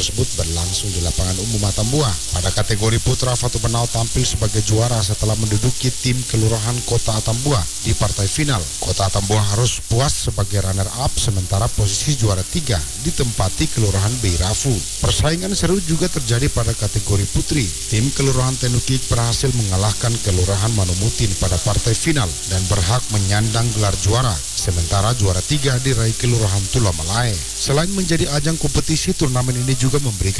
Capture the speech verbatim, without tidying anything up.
tersebut berlangsung di lapangan umum Atambua. Pada kategori putra, Fatu Benau tampil sebagai juara setelah menduduki tim kelurahan Kota Atambua di partai final. Kota Atambua harus puas sebagai runner-up, sementara posisi juara tiga ditempati kelurahan Beirafu. Persaingan seru juga terjadi pada kategori putri. Tim kelurahan Tenukik berhasil mengalahkan kelurahan Manumutin pada partai final dan berhak menyandang gelar juara. Sementara juara tiga diraih kelurahan Tulamalai. Selain menjadi ajang kompetisi, turnamen ini juga memberikan